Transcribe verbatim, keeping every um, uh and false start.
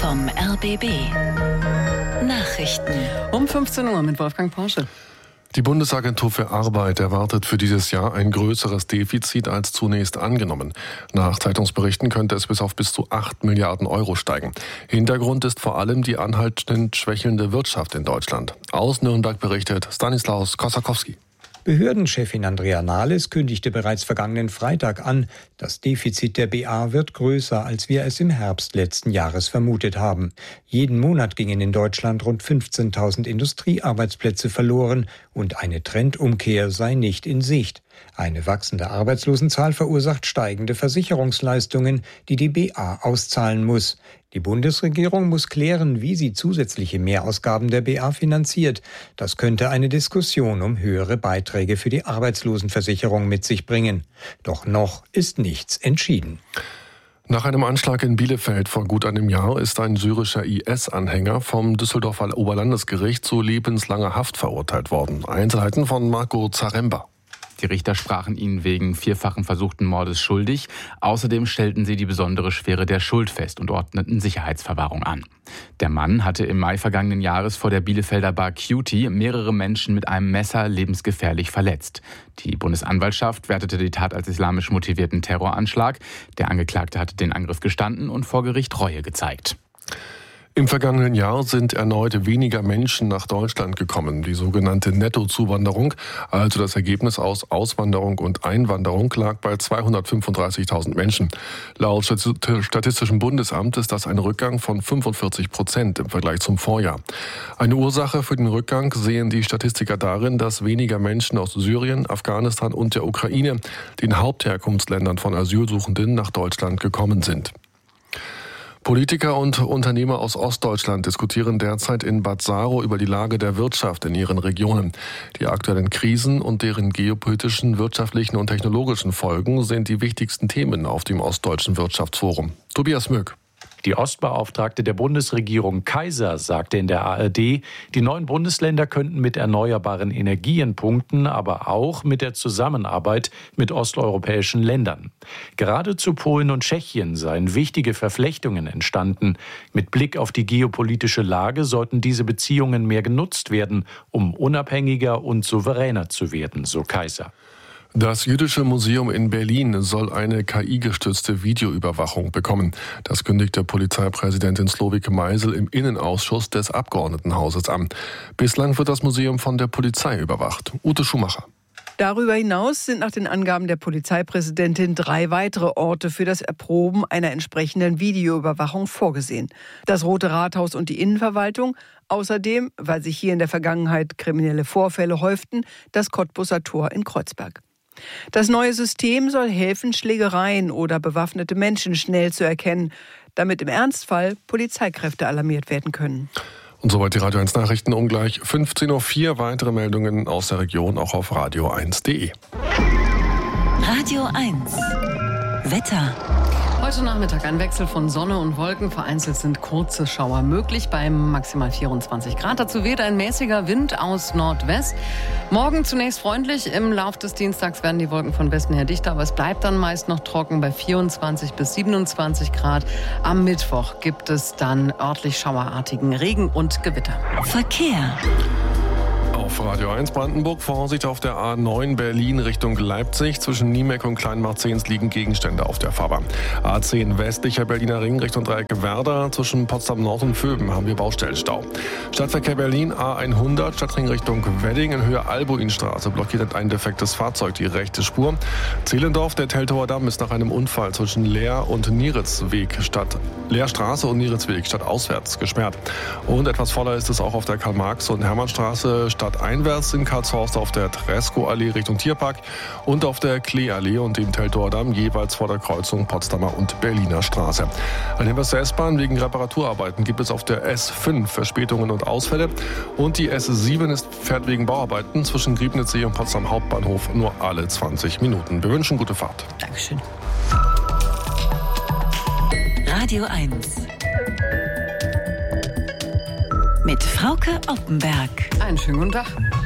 vom R B B. Nachrichten. Um fünfzehn Uhr mit Wolfgang Porsche. Die Bundesagentur für Arbeit erwartet für dieses Jahr ein größeres Defizit als zunächst angenommen. Nach Zeitungsberichten könnte es bis auf bis zu acht Milliarden Euro steigen. Hintergrund ist vor allem die anhaltend schwächelnde Wirtschaft in Deutschland. Aus Nürnberg berichtet Stanislaus Kosakowski. Behördenchefin Andrea Nahles kündigte bereits vergangenen Freitag an, das Defizit der B A wird größer, als wir es im Herbst letzten Jahres vermutet haben. Jeden Monat gingen in Deutschland rund fünfzehntausend Industriearbeitsplätze verloren und eine Trendumkehr sei nicht in Sicht. Eine wachsende Arbeitslosenzahl verursacht steigende Versicherungsleistungen, die die B A auszahlen muss. Die Bundesregierung muss klären, wie sie zusätzliche Mehrausgaben der B A finanziert. Das könnte eine Diskussion um höhere Beiträge für die Arbeitslosenversicherung mit sich bringen. Doch noch ist nichts entschieden. Nach einem Anschlag in Bielefeld vor gut einem Jahr ist ein syrischer I S-Anhänger vom Düsseldorfer Oberlandesgericht zu lebenslanger Haft verurteilt worden. Einzelheiten von Marco Zaremba. Die Richter sprachen ihn wegen vierfachen versuchten Mordes schuldig. Außerdem stellten sie die besondere Schwere der Schuld fest und ordneten Sicherheitsverwahrung an. Der Mann hatte im Mai vergangenen Jahres vor der Bielefelder Bar Cutie mehrere Menschen mit einem Messer lebensgefährlich verletzt. Die Bundesanwaltschaft wertete die Tat als islamisch motivierten Terroranschlag. Der Angeklagte hatte den Angriff gestanden und vor Gericht Reue gezeigt. Im vergangenen Jahr sind erneut weniger Menschen nach Deutschland gekommen. Die sogenannte Nettozuwanderung, also das Ergebnis aus Auswanderung und Einwanderung, lag bei zweihundertfünfunddreißigtausend Menschen. Laut Statistischem Bundesamt ist das ein Rückgang von fünfundvierzig Prozent im Vergleich zum Vorjahr. Eine Ursache für den Rückgang sehen die Statistiker darin, dass weniger Menschen aus Syrien, Afghanistan und der Ukraine, den Hauptherkunftsländern von Asylsuchenden, nach Deutschland gekommen sind. Politiker und Unternehmer aus Ostdeutschland diskutieren derzeit in Bad Saro über die Lage der Wirtschaft in ihren Regionen. Die aktuellen Krisen und deren geopolitischen, wirtschaftlichen und technologischen Folgen sind die wichtigsten Themen auf dem Ostdeutschen Wirtschaftsforum. Tobias Möck. Die Ostbeauftragte der Bundesregierung Kaiser sagte in der A R D, die neuen Bundesländer könnten mit erneuerbaren Energien punkten, aber auch mit der Zusammenarbeit mit osteuropäischen Ländern. Gerade zu Polen und Tschechien seien wichtige Verflechtungen entstanden. Mit Blick auf die geopolitische Lage sollten diese Beziehungen mehr genutzt werden, um unabhängiger und souveräner zu werden, so Kaiser. Das Jüdische Museum in Berlin soll eine K I-gestützte Videoüberwachung bekommen. Das kündigte Polizeipräsidentin Slowike Meisel im Innenausschuss des Abgeordnetenhauses an. Bislang wird das Museum von der Polizei überwacht. Ute Schumacher. Darüber hinaus sind nach den Angaben der Polizeipräsidentin drei weitere Orte für das Erproben einer entsprechenden Videoüberwachung vorgesehen. Das Rote Rathaus und die Innenverwaltung. Außerdem, weil sich hier in der Vergangenheit kriminelle Vorfälle häuften, das Cottbuser Tor in Kreuzberg. Das neue System soll helfen, Schlägereien oder bewaffnete Menschen schnell zu erkennen, damit im Ernstfall Polizeikräfte alarmiert werden können. Und soweit die Radio eins Nachrichten um gleich fünfzehn Uhr vier. Weitere Meldungen aus der Region auch auf radio eins punkt de. Radio eins. Wetter. Heute Nachmittag ein Wechsel von Sonne und Wolken. Vereinzelt sind kurze Schauer möglich bei maximal vierundzwanzig Grad. Dazu weht ein mäßiger Wind aus Nordwest. Morgen zunächst freundlich. Im Lauf des Dienstags werden die Wolken von Westen her dichter, aber es bleibt dann meist noch trocken bei vierundzwanzig bis siebenundzwanzig Grad. Am Mittwoch gibt es dann örtlich schauerartigen Regen und Gewitter. Verkehr. Auf Radio eins Brandenburg, Vorsicht auf der A neun Berlin Richtung Leipzig. Zwischen Niemeck und Kleinmarzens liegen Gegenstände auf der Fahrbahn. A zehn westlicher Berliner Ring Richtung Dreieck Werder. Zwischen Potsdam Nord und Vöben haben wir Baustellenstau. Stadtverkehr Berlin A hundert, Stadtring Richtung Wedding. In Höhe Albuinstraße blockiert ein defektes Fahrzeug die rechte Spur. Zehlendorf, der Teltower Damm ist nach einem Unfall zwischen Leer und Nieritzweg statt Leerstraße und Nieritzweg statt auswärts gesperrt. Und etwas voller ist es auch auf der Karl-Marx- und Hermannstraße statt einwärts in Karlshorst auf der Treskoallee Richtung Tierpark und auf der Kleeallee und dem Teltower Damm jeweils vor der Kreuzung Potsdamer und Berliner Straße. Ein Hinweis der S-Bahn: wegen Reparaturarbeiten gibt es auf der S fünf Verspätungen und Ausfälle und die S sieben ist, fährt wegen Bauarbeiten zwischen Griebnitzsee und Potsdam Hauptbahnhof nur alle zwanzig Minuten. Wir wünschen gute Fahrt. Dankeschön. Radio eins. Mit Frauke Oppenberg. Einen schönen guten Tag.